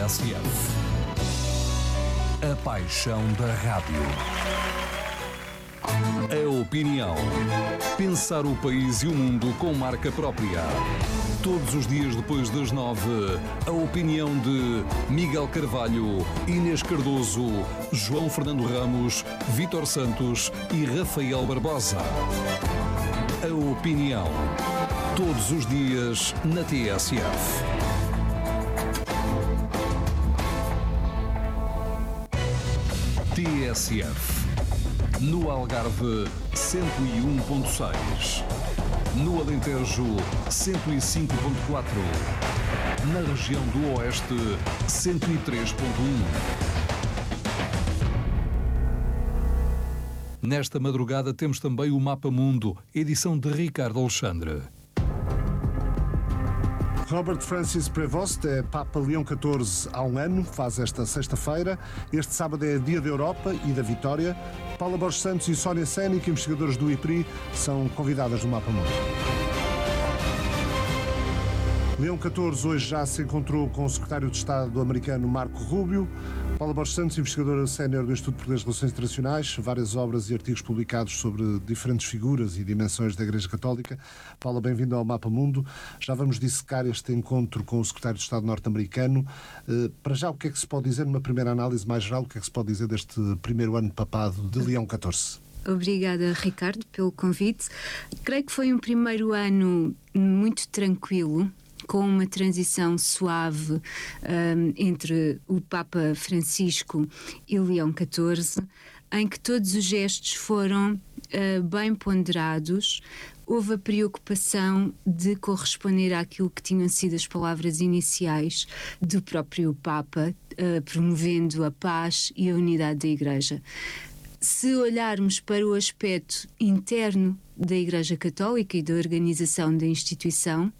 TSF. A paixão da rádio. A opinião. Pensar o país e o mundo com marca própria. Todos os dias depois das 9, a opinião de Miguel Carvalho, Inês Cardoso, João Fernando Ramos, Vítor Santos e Rafael Barbosa. A opinião. Todos os dias na TSF. TSF. No Algarve, 101.6. No Alentejo, 105.4. Na região do Oeste, 103.1. Nesta madrugada temos também o Mapa Mundo, edição de Ricardo Alexandre. Robert Francis Prevost é Papa Leão XIV há um ano, faz esta sexta-feira. Este sábado é Dia da Europa e da Vitória. Paula Borges Santos e Sónia Sénic, investigadores do IPRI, são convidadas do Mapa Mundo. Leão XIV hoje já se encontrou com o secretário de Estado americano Marco Rubio. Paula Borges Santos, investigadora sénior do Instituto Português de Relações Internacionais, várias obras e artigos publicados sobre diferentes figuras e dimensões da Igreja Católica. Paula, bem-vinda ao Mapa Mundo. Já vamos dissecar este encontro com o secretário de Estado norte-americano. Para já, o que é que se pode dizer, numa primeira análise mais geral, o que é que se pode dizer deste primeiro ano de papado de Leão XIV? Obrigada, Ricardo, pelo convite. Creio que foi um primeiro ano muito tranquilo, com uma transição suave entre o Papa Francisco e Leão XIV, em que todos os gestos foram bem ponderados. Houve a preocupação de corresponder àquilo que tinham sido as palavras iniciais do próprio Papa, promovendo a paz e a unidade da Igreja. Se olharmos para o aspecto interno da Igreja Católica e da organização da instituição,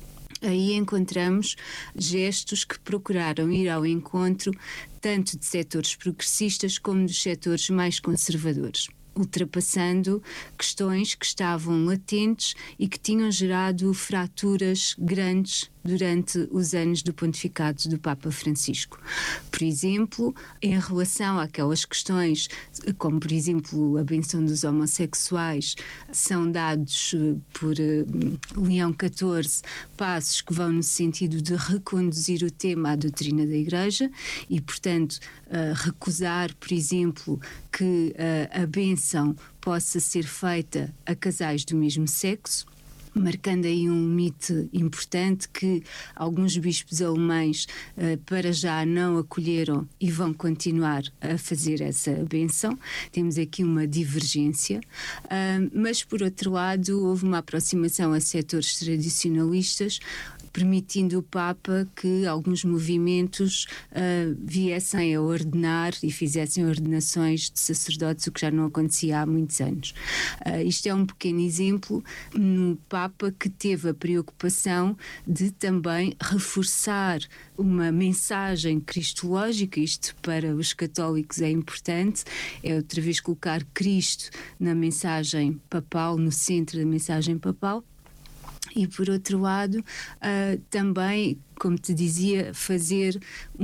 aí encontramos gestos que procuraram ir ao encontro tanto de setores progressistas como dos setores mais conservadores, ultrapassando questões que estavam latentes e que tinham gerado fraturas grandes durante os anos do pontificado do Papa Francisco. Por exemplo, em relação àquelas questões, como por exemplo a benção dos homossexuais, são dados por Leão XIV passos que vão no sentido de reconduzir o tema à doutrina da Igreja e, portanto, recusar, por exemplo, que a bênção possa ser feita a casais do mesmo sexo, marcando aí um mito importante que alguns bispos alemães para já não acolheram e vão continuar a fazer essa bênção. Temos aqui uma divergência, mas por outro lado houve uma aproximação a setores tradicionalistas, permitindo o Papa que alguns movimentos viessem a ordenar e fizessem ordenações de sacerdotes, o que já não acontecia há muitos anos. Isto é um pequeno exemplo no Papa que teve a preocupação de também reforçar uma mensagem cristológica. Isto para os católicos é importante, é outra vez colocar Cristo na mensagem papal, no centro da mensagem papal. E, por outro lado, também, como te dizia, fazer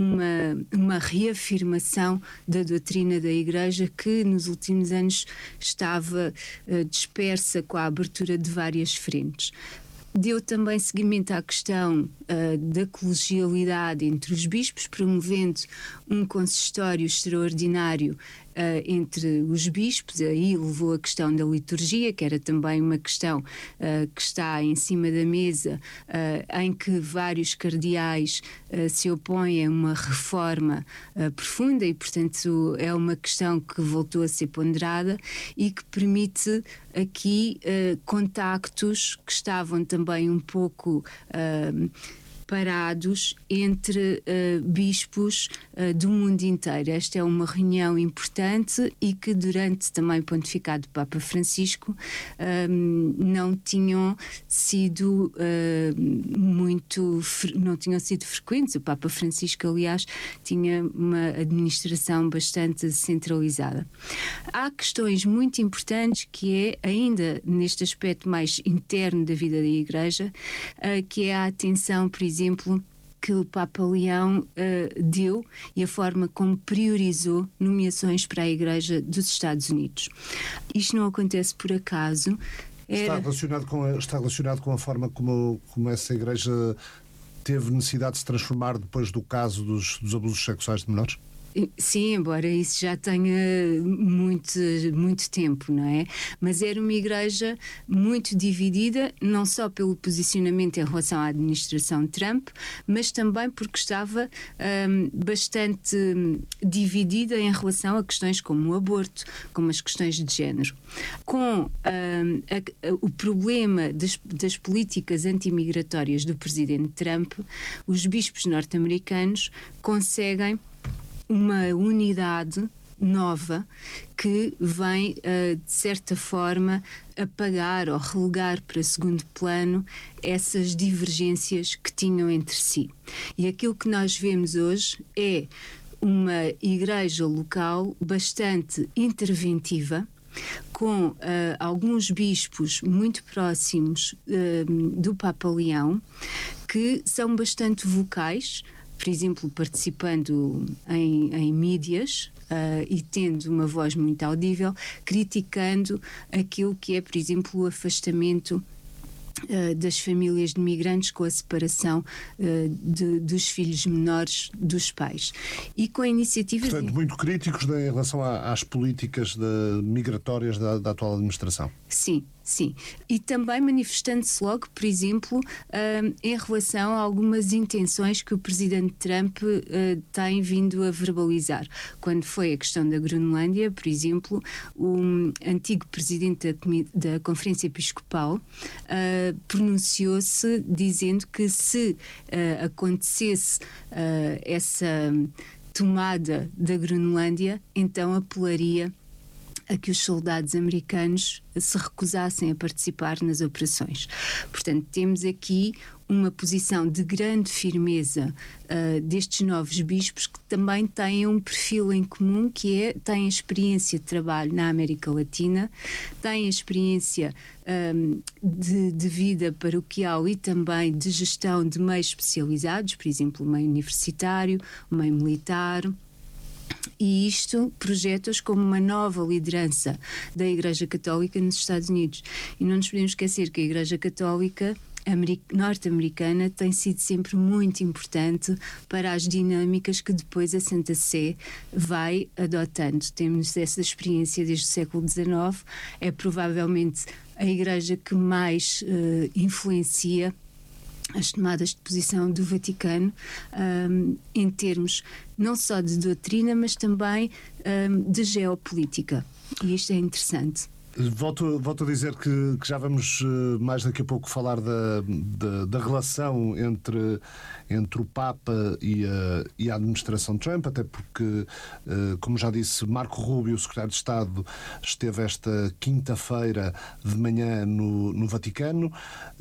uma reafirmação da doutrina da Igreja que nos últimos anos estava dispersa com a abertura de várias frentes. Deu também seguimento à questão da colegialidade entre os bispos, promovendo um consistório extraordinário entre os bispos. Aí levou a questão da liturgia, que era também uma questão que está em cima da mesa, em que vários cardeais se opõem a uma reforma profunda e, portanto, é uma questão que voltou a ser ponderada e que permite aqui contactos que estavam também um pouco parados entre bispos do mundo inteiro. Esta é uma reunião importante e que durante também o pontificado do Papa Francisco não tinham sido não tinham sido frequentes. O Papa Francisco, aliás, tinha uma administração bastante centralizada. Há questões muito importantes que é, ainda neste aspecto mais interno da vida da Igreja, que é a atenção, por exemplo, que o Papa Leão deu e a forma como priorizou nomeações para a Igreja dos Estados Unidos. Isto não acontece por acaso. Está relacionado com a forma como essa Igreja teve necessidade de se transformar depois do caso dos abusos sexuais de menores? Sim, embora isso já tenha muito tempo, não é? Mas era uma igreja muito dividida, não só pelo posicionamento em relação à administração Trump, mas também porque estava bastante dividida em relação a questões como o aborto, como as questões de género. Com o problema das políticas antimigratórias do presidente Trump, os bispos norte-americanos conseguem uma unidade nova que vem, de certa forma, apagar ou relegar para segundo plano essas divergências que tinham entre si. E aquilo que nós vemos hoje é uma igreja local bastante interventiva, com alguns bispos muito próximos do Papa Leão, que são bastante vocais, por exemplo, participando em mídias e tendo uma voz muito audível, criticando aquilo que é, por exemplo, o afastamento das famílias de migrantes com a separação dos filhos menores dos pais. E com a iniciativa... Portanto, muito críticos em relação às políticas migratórias da atual administração. Sim. E também manifestando-se logo, por exemplo, em relação a algumas intenções que o presidente Trump tem vindo a verbalizar. Quando foi a questão da Groenlândia, por exemplo, o antigo presidente da Conferência Episcopal pronunciou-se dizendo que se acontecesse essa tomada da Groenlândia, então apelaria a que os soldados americanos se recusassem a participar nas operações. Portanto, temos aqui uma posição de grande firmeza destes novos bispos, que também têm um perfil em comum, que é, têm experiência de trabalho na América Latina, têm experiência de vida paroquial e também de gestão de meios especializados, por exemplo, o meio universitário, o meio militar. E isto projeta-os como uma nova liderança da Igreja Católica nos Estados Unidos. E não nos podemos esquecer que a Igreja Católica norte-americana tem sido sempre muito importante para as dinâmicas que depois a Santa Sé vai adotando. Temos essa experiência desde o século XIX, é provavelmente a Igreja que mais influencia as tomadas de posição do Vaticano em termos não só de doutrina, mas também de geopolítica. E isto é interessante. Volto a dizer que já vamos mais daqui a pouco falar da relação entre o Papa e a administração Trump, até porque, como já disse, Marco Rubio, o secretário de Estado, esteve esta quinta-feira de manhã no Vaticano.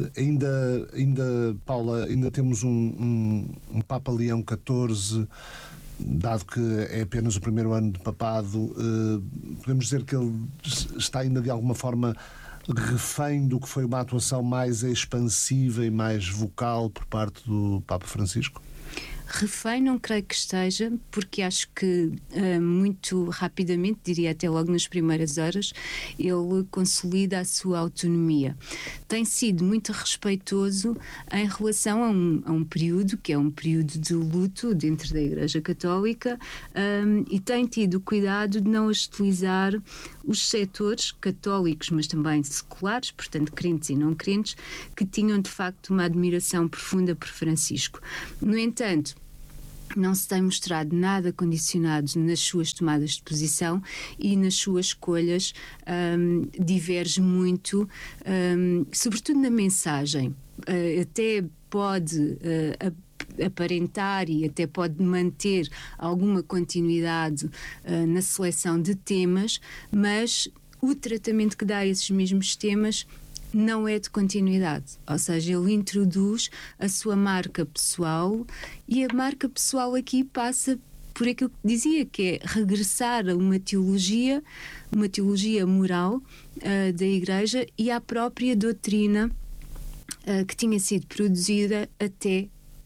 Paula, ainda temos um Papa Leão XIV. Dado que é apenas o primeiro ano de papado, podemos dizer que ele está ainda de alguma forma refém do que foi uma atuação mais expansiva e mais vocal por parte do Papa Francisco? Refém não creio que esteja, porque acho que muito rapidamente, diria até logo nas primeiras horas, ele consolida a sua autonomia. Tem sido muito respeitoso em relação a um período, que é um período de luto dentro da Igreja Católica, e tem tido cuidado de não hostilizar os setores católicos, mas também seculares, portanto crentes e não crentes, que tinham de facto uma admiração profunda por Francisco. No entanto, não se tem mostrado nada condicionado nas suas tomadas de posição e nas suas escolhas diverge muito, sobretudo na mensagem. Até pode aparentar e até pode manter alguma continuidade na seleção de temas, mas o tratamento que dá a esses mesmos temas não é de continuidade, ou seja, ele introduz a sua marca pessoal, e a marca pessoal aqui passa por aquilo que dizia, que é regressar a uma teologia moral da Igreja e à própria doutrina que tinha sido produzida até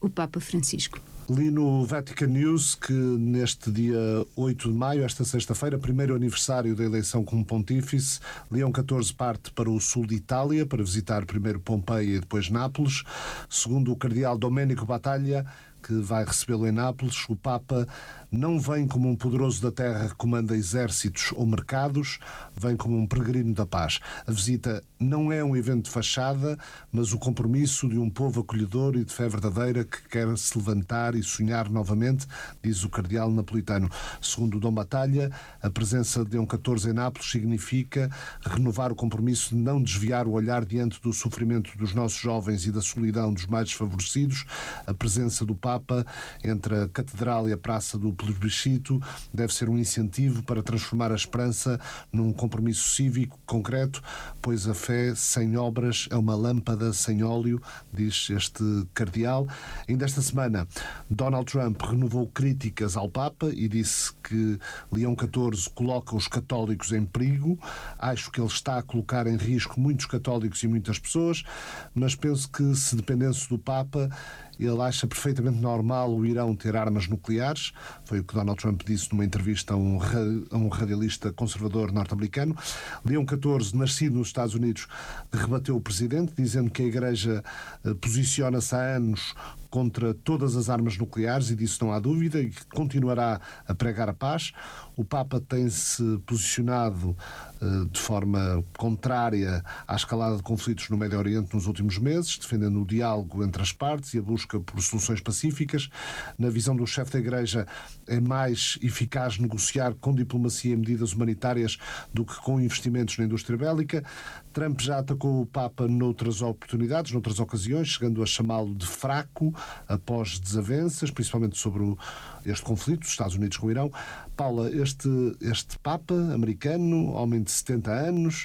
o Papa Francisco. Li no Vatican News que neste dia 8 de maio, esta sexta-feira, primeiro aniversário da eleição como pontífice, Leão XIV parte para o sul de Itália para visitar primeiro Pompeia e depois Nápoles. Segundo o cardeal Domenico Battaglia, que vai recebê-lo em Nápoles, o Papa não vem como um poderoso da terra que comanda exércitos ou mercados, vem como um peregrino da paz. A visita não é um evento de fachada, mas o compromisso de um povo acolhedor e de fé verdadeira que quer se levantar e sonhar novamente, diz o cardeal napolitano. Segundo Dom Battaglia, a presença de Leão XIV em Nápoles significa renovar o compromisso de não desviar o olhar diante do sofrimento dos nossos jovens e da solidão dos mais desfavorecidos. A presença do Papa entre a Catedral e a Praça do Plebiscito deve ser um incentivo para transformar a esperança num compromisso cívico concreto, pois a fé sem obras é uma lâmpada sem óleo, diz este cardeal. Ainda esta semana, Donald Trump renovou críticas ao Papa e disse que Leão XIV coloca os católicos em perigo. Acho que ele está a colocar em risco muitos católicos e muitas pessoas, mas penso que se dependesse do Papa, ele acha perfeitamente normal o Irão ter armas nucleares. Foi o que Donald Trump disse numa entrevista a um radialista conservador norte-americano. Leão XIV, nascido nos Estados Unidos, rebateu o presidente, dizendo que a Igreja posiciona-se há anos contra todas as armas nucleares, e disso não há dúvida, e que continuará a pregar a paz. O Papa tem-se posicionado de forma contrária à escalada de conflitos no Médio Oriente nos últimos meses, defendendo o diálogo entre as partes e a busca por soluções pacíficas. Na visão do chefe da Igreja, é mais eficaz negociar com diplomacia e medidas humanitárias do que com investimentos na indústria bélica. Trump já atacou o Papa noutras oportunidades, noutras ocasiões, chegando a chamá-lo de fraco após desavenças, principalmente sobre este conflito dos Estados Unidos com o Irão. Paula, este Papa americano, homem de 70 anos,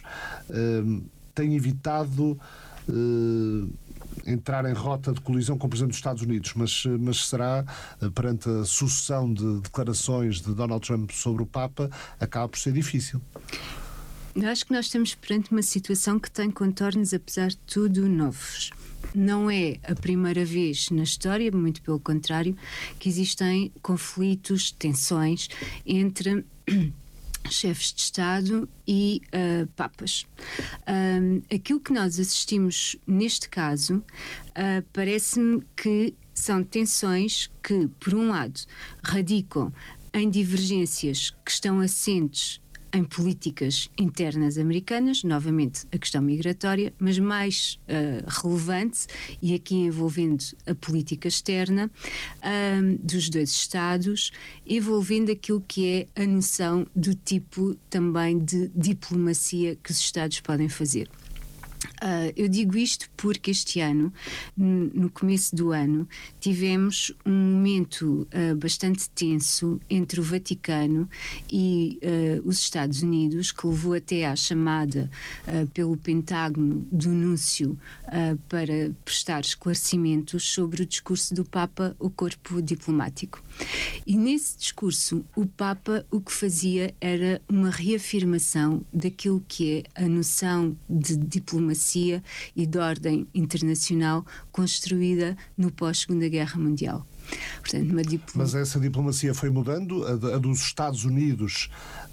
tem evitado entrar em rota de colisão com o Presidente dos Estados Unidos, mas será, perante a sucessão de declarações de Donald Trump sobre o Papa, acaba por ser difícil. Eu acho que nós estamos perante uma situação que tem contornos, apesar de tudo, novos. Não é a primeira vez na história, muito pelo contrário, que existem conflitos, tensões entre chefes de Estado e papas. Aquilo que nós assistimos neste caso parece-me que são tensões que, por um lado, radicam em divergências que estão assentes em políticas internas americanas, novamente a questão migratória, mas mais relevante, e aqui envolvendo a política externa dos dois Estados, envolvendo aquilo que é a noção do tipo também de diplomacia que os Estados podem fazer. Eu digo isto porque este ano, no começo do ano, tivemos um momento bastante tenso entre o Vaticano e os Estados Unidos, que levou até à chamada pelo Pentágono do Núncio para prestar esclarecimentos sobre o discurso do Papa ao corpo diplomático. E nesse discurso, o Papa o que fazia era uma reafirmação daquilo que é a noção de diplomacia e de ordem internacional construída no pós-Segunda Guerra Mundial. Portanto, Mas essa diplomacia foi mudando? A dos Estados Unidos,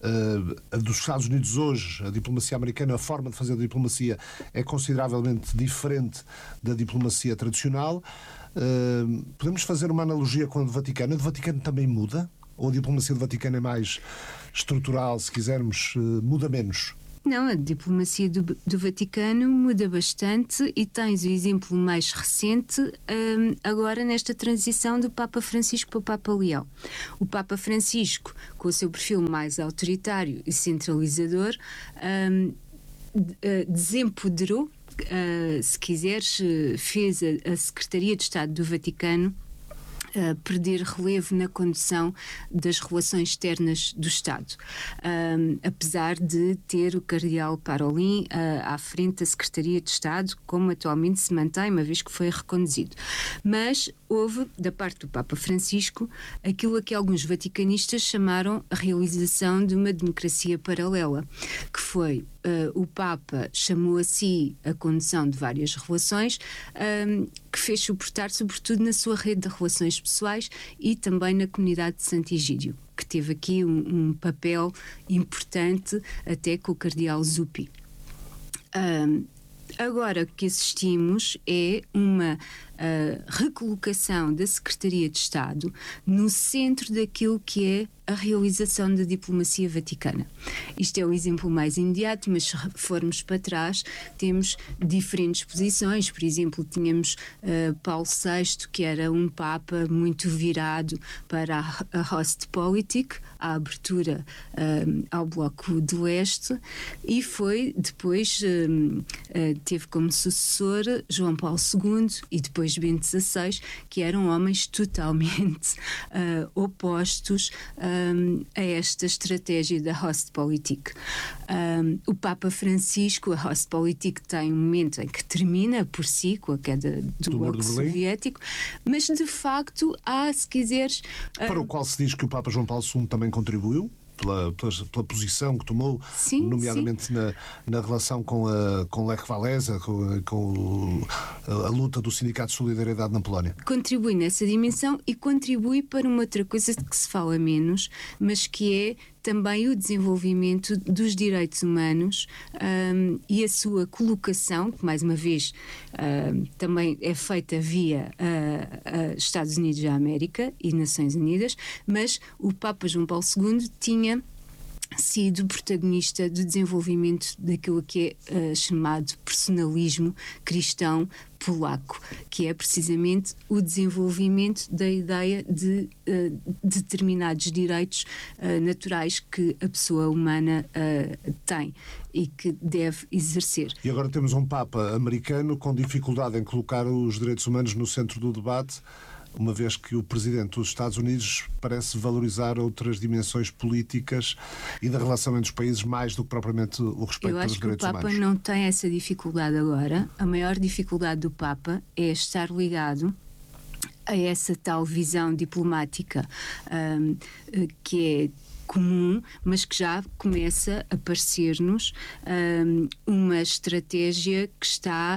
hoje, a diplomacia americana, a forma de fazer a diplomacia é consideravelmente diferente da diplomacia tradicional. Podemos fazer uma analogia com a do Vaticano? A do Vaticano também muda? Ou a diplomacia do Vaticano é mais estrutural, se quisermos, muda menos? Não, a diplomacia do Vaticano muda bastante, e tens o exemplo mais recente agora nesta transição do Papa Francisco para o Papa Leão. O Papa Francisco, com o seu perfil mais autoritário e centralizador, desempoderou, se quiseres, fez a Secretaria de Estado do Vaticano perder relevo na condução das relações externas do Estado, apesar de ter o cardeal Parolin à frente da Secretaria de Estado, como atualmente se mantém, uma vez que foi reconduzido. Mas houve, da parte do Papa Francisco, aquilo a que alguns vaticanistas chamaram a realização de uma democracia paralela, que foi o Papa chamou a si a condução de várias relações, que fez suportar sobretudo na sua rede de relações pessoais e também na comunidade de Santo Egídio, que teve aqui um papel importante até com o cardeal Zuppi. Agora o que assistimos é uma recolocação da Secretaria de Estado no centro daquilo que é a realização da diplomacia vaticana. Isto é o exemplo mais imediato, mas se formos para trás, temos diferentes posições. Por exemplo, tínhamos Paulo VI, que era um Papa muito virado para a Ostpolitik, a abertura ao Bloco de Leste, e foi depois, teve como sucessor João Paulo II e depois Bento XVI, que eram homens totalmente opostos a esta estratégia da Ostpolitik. O Papa Francisco, a Ostpolitik tem um momento em que termina por si, com a queda do bloco soviético, mas de facto há, se quiseres... Para o qual se diz que o Papa João Paulo II também contribuiu? Pela posição que tomou, sim, nomeadamente sim. Na relação com Lech Walesa, com a luta do Sindicato de Solidariedade na Polónia. Contribui nessa dimensão e contribui para uma outra coisa de que se fala menos, mas que é também o desenvolvimento dos direitos humanos e a sua colocação, que mais uma vez também é feita via Estados Unidos da América e Nações Unidas, mas o Papa João Paulo II tinha sido protagonista do desenvolvimento daquilo que é chamado personalismo cristão polaco, que é precisamente o desenvolvimento da ideia de determinados direitos naturais que a pessoa humana tem e que deve exercer. E agora temos um Papa americano com dificuldade em colocar os direitos humanos no centro do debate, uma vez que o Presidente dos Estados Unidos parece valorizar outras dimensões políticas e da relação entre os países mais do que propriamente o respeito pelos direitos humanos. Eu acho que o Papa não tem essa dificuldade agora. A maior dificuldade do Papa é estar ligado a essa tal visão diplomática que é comum, mas que já começa a parecer-nos uma estratégia que está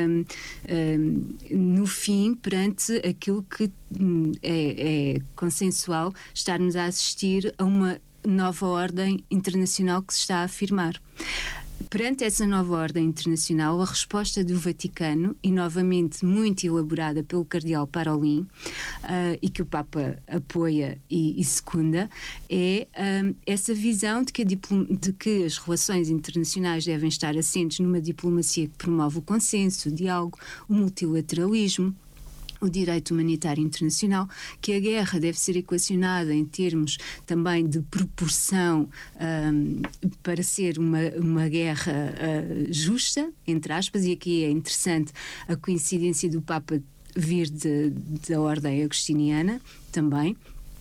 no fim perante aquilo que é consensual, estarmos a assistir a uma nova ordem internacional que se está a afirmar. Perante essa nova ordem internacional, a resposta do Vaticano, e novamente muito elaborada pelo cardeal Parolin, e que o Papa apoia e secunda, é essa visão de que as relações internacionais devem estar assentes numa diplomacia que promove o consenso, o diálogo, o multilateralismo, o direito humanitário internacional, que a guerra deve ser equacionada em termos também de proporção para ser uma guerra justa, entre aspas, e aqui é interessante a coincidência do Papa vir da ordem agostiniana também.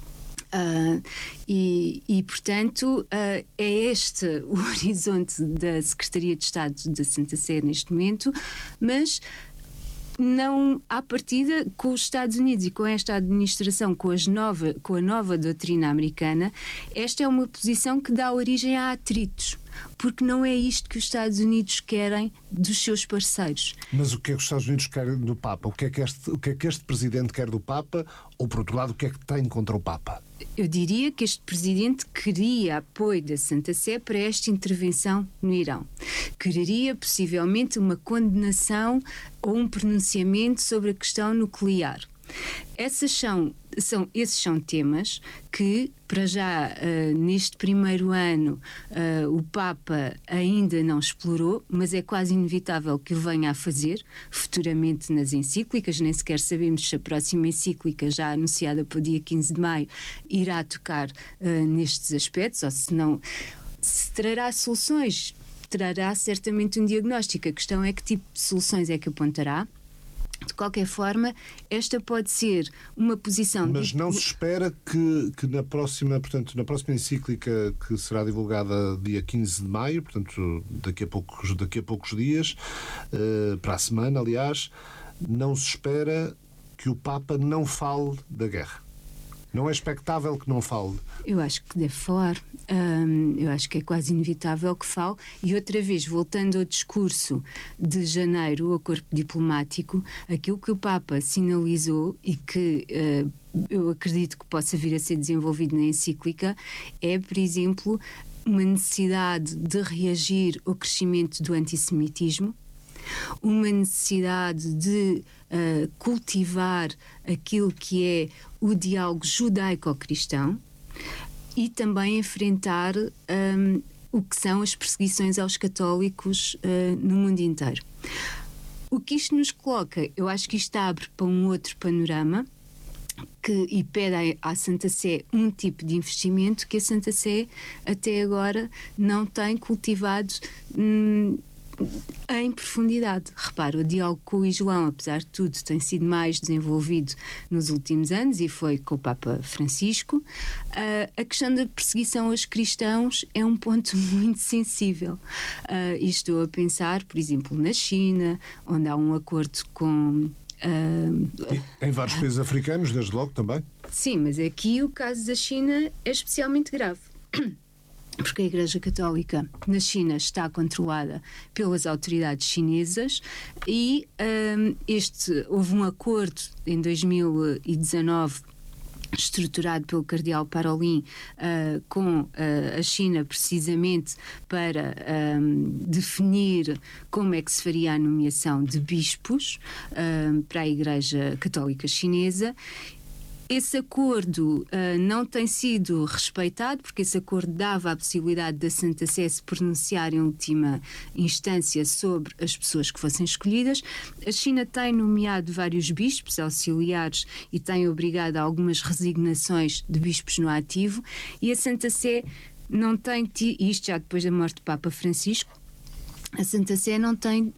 Portanto, é este o horizonte da Secretaria de Estado da Santa Sé neste momento, mas não, à partida, com os Estados Unidos e com esta administração, com a nova doutrina americana, esta é uma posição que dá origem a atritos, porque não é isto que os Estados Unidos querem dos seus parceiros. Mas o que é que os Estados Unidos querem do Papa? O que é que este Presidente quer do Papa? Ou, por outro lado, o que é que tem contra o Papa? Eu diria que este Presidente queria apoio da Santa Sé para esta intervenção no Irão. Quereria, possivelmente, uma condenação ou um pronunciamento sobre a questão nuclear. Esses são temas que, para já, neste primeiro ano, o Papa ainda não explorou, mas é quase inevitável que o venha a fazer futuramente nas encíclicas. Nem sequer sabemos se a próxima encíclica, já anunciada para o dia 15 de maio, irá tocar nestes aspectos, ou se não, se trará soluções, trará certamente um diagnóstico. A questão é que tipo de soluções é que apontará. De qualquer forma, esta pode ser uma posição... Mas não se espera que na próxima encíclica, que será divulgada dia 15 de maio, portanto daqui a poucos dias, para a semana, aliás, não se espera que o Papa não fale da guerra? Não é expectável que não fale? Eu acho que deve falar. Eu acho que é quase inevitável que fale. E outra vez, voltando ao discurso de janeiro, ao corpo diplomático, aquilo que o Papa sinalizou e que eu acredito que possa vir a ser desenvolvido na encíclica é, por exemplo, uma necessidade de reagir ao crescimento do antissemitismo, uma necessidade de cultivar aquilo que é o diálogo judaico-cristão e também enfrentar o que são as perseguições aos católicos no mundo inteiro. O que isto nos coloca, eu acho que isto abre para um outro panorama e pede à Santa Sé um tipo de investimento que a Santa Sé até agora não tem cultivado em profundidade. Repara, o diálogo com o Islão, apesar de tudo, tem sido mais desenvolvido nos últimos anos e foi com o Papa Francisco. A questão da perseguição aos cristãos é um ponto muito sensível. E estou a pensar, por exemplo, na China, onde há um acordo com... Em vários países africanos, desde logo também. Sim, mas aqui o caso da China é especialmente grave. Porque a Igreja Católica na China está controlada pelas autoridades chinesas e houve um acordo em 2019 estruturado pelo Cardeal Parolin com a China precisamente para definir como é que se faria a nomeação de bispos para a Igreja Católica Chinesa. Esse acordo não tem sido respeitado, porque esse acordo dava a possibilidade da Santa Sé se pronunciar em última instância sobre as pessoas que fossem escolhidas. A China tem nomeado vários bispos auxiliares e tem obrigado a algumas resignações de bispos no ativo, e a Santa Sé não tem, isto já depois da morte do Papa Francisco, a Santa Sé não tem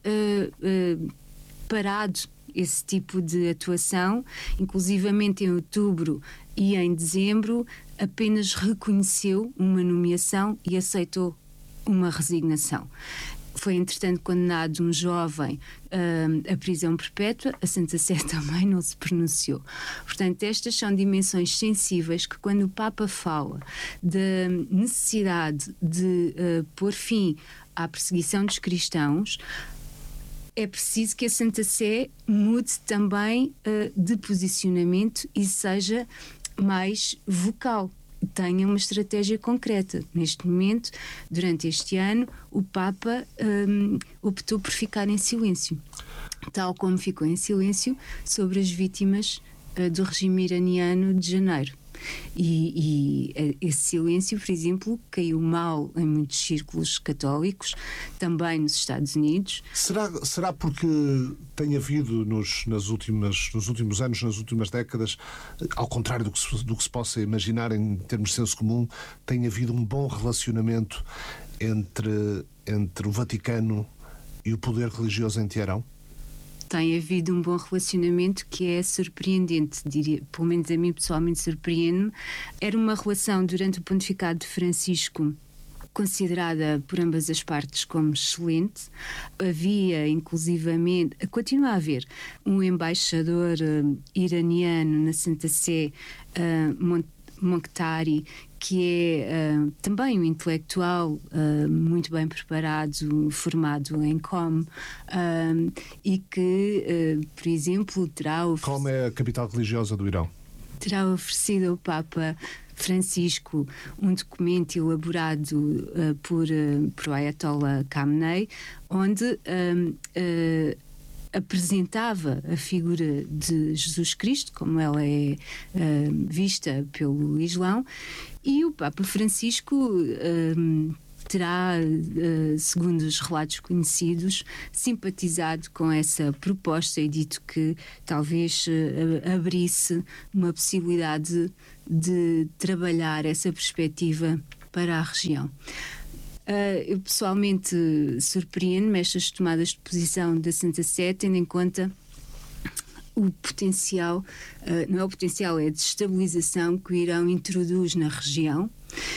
parado esse tipo de atuação. Inclusivamente em outubro e em dezembro apenas reconheceu uma nomeação e aceitou uma resignação. Foi entretanto condenado um jovem à prisão perpétua. A Santa Sé também não se pronunciou. Portanto, estas são dimensões sensíveis que, quando o Papa fala da necessidade de pôr fim à perseguição dos cristãos, é preciso que a Santa Sé mude também de posicionamento e seja mais vocal, tenha uma estratégia concreta. Neste momento, durante este ano, o Papa optou por ficar em silêncio, tal como ficou em silêncio sobre as vítimas do regime iraniano de janeiro. E esse silêncio, por exemplo, caiu mal em muitos círculos católicos, também nos Estados Unidos. Será porque tem havido nos últimos anos, nas últimas décadas, ao contrário do que se possa imaginar em termos de senso comum, tem havido um bom relacionamento entre o Vaticano e o poder religioso em Teherão? Tem havido um bom relacionamento que é surpreendente, diria, pelo menos a mim pessoalmente surpreende-me. Era uma relação, durante o pontificado de Francisco, considerada por ambas as partes como excelente. Havia, inclusivamente, continua a haver, um embaixador iraniano na Santa Sé, Mokhtar, que é também um intelectual muito bem preparado, formado em QOM, e que, por exemplo, QOM é a capital religiosa do Irão. Terá oferecido ao Papa Francisco um documento elaborado por Ayatollah Khamenei, onde apresentava a figura de Jesus Cristo, como ela é vista pelo Islão, e o Papa Francisco terá, segundo os relatos conhecidos, simpatizado com essa proposta e dito que talvez abrisse uma possibilidade de trabalhar essa perspectiva para a região. Eu pessoalmente surpreendo-me estas tomadas de posição da Santa Sé, tendo em conta o potencial, não é o potencial, é a desestabilização que o Irão introduz na região